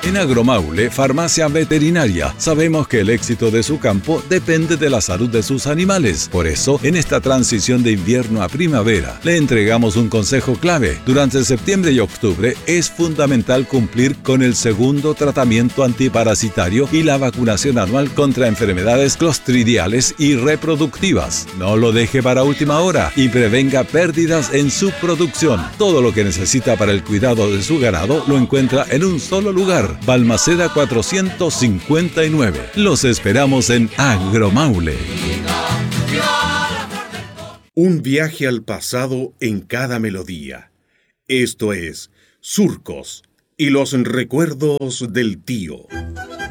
En Agromaule, farmacia veterinaria, sabemos que el éxito de su campo depende de la salud de sus animales. Por eso, en esta transición de invierno a primavera, le entregamos un consejo clave. Durante septiembre y octubre es fundamental cumplir con el segundo tratamiento antiparasitario y la vacunación anual contra enfermedades clostridiales y reproductivas. No lo deje para última hora y prevenga pérdidas en su producción. Todo lo que necesita para el cuidado de su ganado lo encuentra en un solo lugar. Balmaceda 459. Los esperamos en Agromaule. Un viaje al pasado en cada melodía. Esto es Surcos y los recuerdos del tío.